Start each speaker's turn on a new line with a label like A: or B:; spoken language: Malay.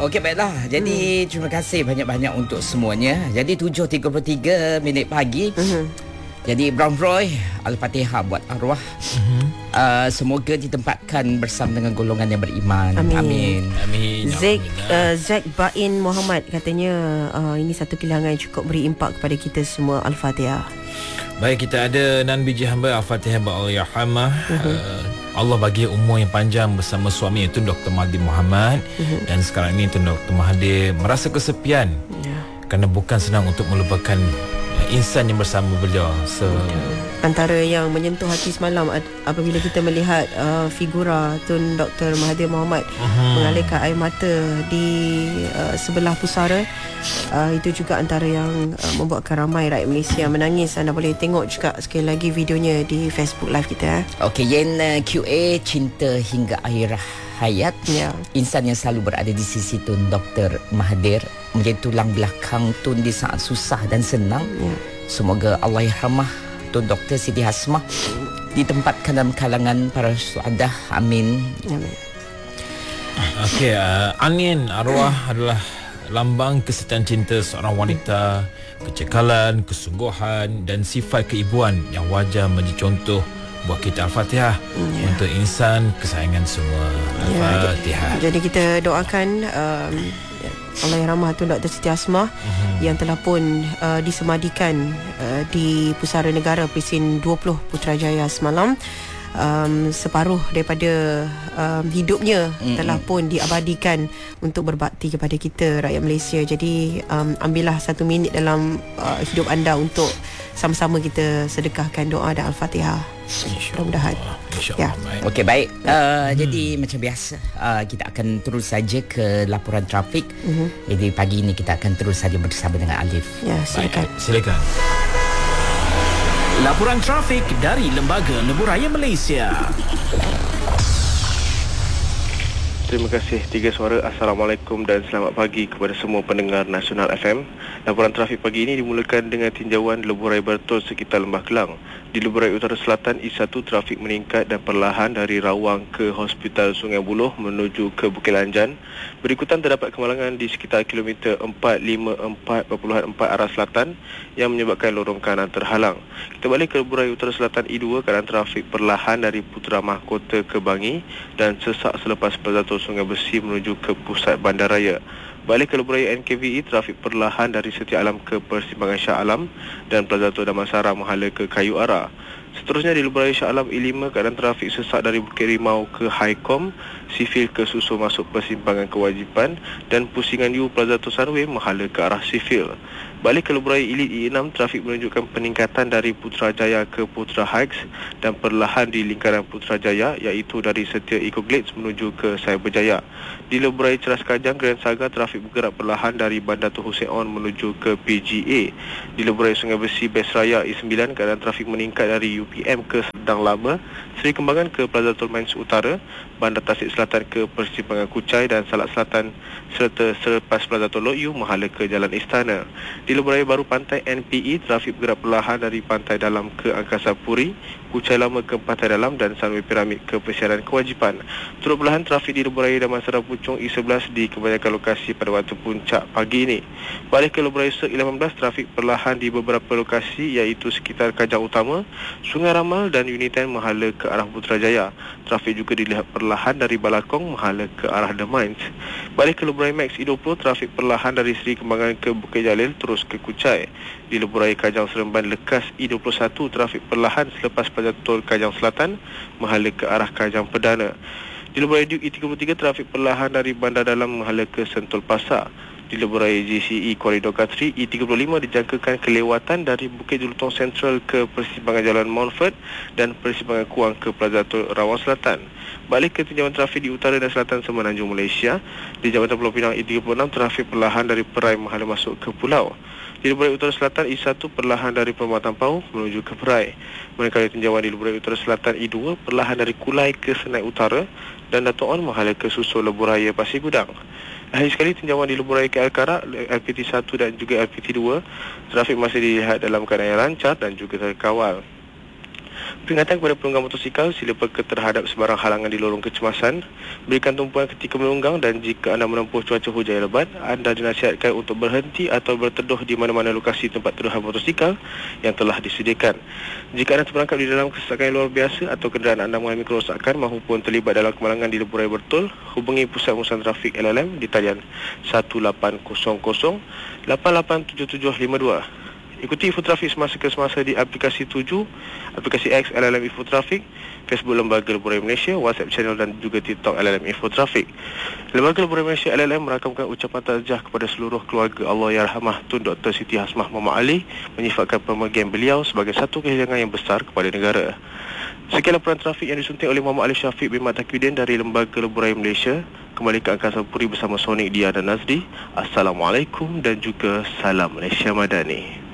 A: Okey, baiklah. Jadi terima kasih banyak-banyak untuk semuanya. Jadi 7.33 minit pagi. Jadi Brown Roy, Al-Fatihah buat arwah. Semoga ditempatkan bersama dengan golongan yang beriman. Amin.
B: Zack Bain Muhammad katanya ini satu kehilangan yang cukup beri impak kepada kita semua. Al-Fatihah.
C: Baik, kita ada Nan biji hamba. Al-Fatihah ba'al-Yarhamah. Allah bagi umur yang panjang bersama suami iaitu Dr. Mahathir Mohamad. Dan sekarang ini Dr. Mahathir merasa kesepian kerana bukan senang untuk melupakan insan yang bersama beliau.
B: Antara yang menyentuh hati semalam apabila kita melihat figura Tun Dr. Mahathir Mohamad mengalirkan air mata di sebelah pusara. Itu juga antara yang membuatkan ramai rakyat Malaysia menangis. Anda boleh tengok juga sekali lagi videonya di Facebook Live kita.
A: Okey, Yen QA, cinta hingga akhir hayat. Insan yang selalu berada di sisi Tun Dr. Mahathir, menjadi tulang belakang Tun di saat susah dan senang. Semoga Allah yarhamah Tun Dr. Siti Hasmah ditempatkan dalam kalangan para syuhada. Amin.
C: Okey, Anin arwah adalah lambang kesetiaan cinta seorang wanita, kecekalan, kesungguhan dan sifat keibuan yang wajar menjadi contoh buat kita. Al-Fatihah untuk insan kesayangan semua. Al-Fatihah.
B: Jadi kita doakan Allah yarhamah Tun Dr. Siti Hasmah yang telah pun disemadikan di Pusara Negara Presin 20 Putrajaya semalam. Separuh daripada hidupnya telah pun diabadikan untuk berbakti kepada kita rakyat Malaysia. Jadi ambillah 1 minit dalam hidup anda untuk sama-sama kita sedekahkan doa dan Al-Fatihah. Mudah-mudahan.
A: Okey, baik. Jadi macam biasa kita akan terus saja ke laporan trafik. Jadi pagi ini kita akan terus saja bersama dengan Alif.
B: Ya, silakan.
C: Silakan.
D: Laporan trafik dari Lembaga Lebuhraya Malaysia.
E: Terima kasih. 3 suara. Assalamualaikum dan selamat pagi kepada semua pendengar Nasional FM. Laporan trafik pagi ini dimulakan dengan tinjauan lebuhraya bertol sekitar Lembah Kelang. Di lebuhraya utara selatan E1 trafik meningkat dan perlahan dari Rawang ke Hospital Sungai Buloh menuju ke Bukit Lanjan. Berikutan terdapat kemalangan di sekitar kilometer 454.4 arah selatan yang menyebabkan lorong kanan terhalang. Kita balik ke lebuhraya utara selatan E2, keadaan trafik perlahan dari Putra Mahkota ke Bangi dan sesak selepas Plaza Tol Sungai Besi menuju ke pusat bandaraya. Balik ke lebuhraya NKVE, trafik perlahan dari Setia Alam ke Persimpangan Shah Alam dan Plaza Tol Damansara Mahala ke Kayu Ara. Seterusnya di lebuhraya Shah Alam E5, keadaan trafik sesak dari Bukit Rimau ke Highcom, Sifil ke Susul masuk Persimpangan Kewajipan dan Pusingan U Plaza Tol Sunway Mahala ke arah Sifil. Balik ke lebuhraya Elite E6, trafik menunjukkan peningkatan dari Putrajaya ke Putra Heights dan perlahan di lingkaran Putrajaya iaitu dari Setia Eco Glades menuju ke Cyberjaya. Di lebuhraya Ceras Kajang Grand Saga, trafik bergerak perlahan dari Bandar Tun Hussein On menuju ke PGA. Di lebuhraya Sungai Besi Best Raya E9, keadaan trafik meningkat dari UPM ke Sedang Lama, Seri Kembangan ke Plaza Tol Mines Utara, Bandar Tasik Selatan ke Persimpangan Kuchai dan Salak Selatan serta selepas Plaza Tol Lok Yu Mahala ke Jalan Istana. Di lebuhraya baru Pantai NPE, trafik bergerak perlahan dari Pantai Dalam ke Angkasa Puri, Kuchai Lama ke Pantai Dalam dan Sunway Piramid ke Persiaran Kewajipan. Turut perlahan trafik di lebuhraya Damansara Puchong E11 di kebanyakan lokasi pada waktu puncak pagi ini. Balik ke lebuhraya Sek 18, trafik perlahan di beberapa lokasi iaitu sekitar Kajang Utama, Sungai Ramal dan Uniten Mahala ke arah Putrajaya. Trafik juga dilihat perlahan dari Balakong Mahala ke arah The Mines. Balik ke lebuhraya Max E20, trafik perlahan dari Seri Kembangan ke Bukit Jalil terus ke Kuchai. Di lebuhraya Kajang Seremban Lekas E21, trafik perlahan selepas Plaza Tol Kajang Selatan Mahala ke arah Kajang Perdana. Di lebuhraya Duke E33, trafik perlahan dari Bandar Dalam Mahala ke Sentul Pasar. Di lebuhraya GCE Koridor Katri E35 dijangkakan kelewatan dari Bukit Jelutong Central ke Persimpangan Jalan Montfort dan Persimpangan Kuang ke Plaza Tol Rawang Selatan. Balik ke tinjauan trafik di utara dan selatan Semenanjung Malaysia. Di Jambatan Pulau Pinang E36, trafik perlahan dari Perai Mahala masuk ke pulau. Di lebuhraya utara selatan E1 perlahan dari Permatan Pau menuju ke Perai. Manakala tinjauan di lebuhraya utara selatan E2 perlahan dari Kulai ke Senai Utara dan Dato' On Mahala ke Susul Lebuhraya Pasir Gudang. Akhir sekali tinjauan di lebuhraya KL Karak, LPT1 dan juga LPT2, trafik masih dilihat dalam keadaan yang lancar dan juga terkawal. Peringatan kepada penunggang motosikal, sila peka terhadap sebarang halangan di lorong kecemasan, berikan tumpuan ketika menunggang, dan jika anda menempuh cuaca hujan yang lebat, anda dinasihatkan untuk berhenti atau berteduh di mana-mana lokasi tempat teduhan motosikal yang telah disediakan. Jika anda terperangkap di dalam kesesakan yang luar biasa atau kenderaan anda mengalami kerosakan maupun terlibat dalam kemalangan di lebuh raya Bertol, hubungi Pusat Pengurusan Trafik LLM di talian 1800 887752. Ikuti Info Trafik semasa ke semasa di aplikasi 7, aplikasi X LLM Info Trafik, Facebook Lembaga Lebuh Raya Malaysia, WhatsApp channel dan juga TikTok LLM Info Trafik. Lembaga Lebuh Raya Malaysia LLM merakamkan ucapan takziah kepada seluruh keluarga Allahyarhamah Tun Dr. Siti Hasmah Muhammad Ali, menyifatkan pemergian beliau sebagai satu kehilangan yang besar kepada negara. Sekian laporan trafik yang disunting oleh Muhammad Ali Syafiq bin Mat Taqiyuddin dari Lembaga Lebuh Raya Malaysia. Kembali ke Angkasa Puri bersama Sonic, Dia dan Nazri. Assalamualaikum dan juga salam Malaysia Madani.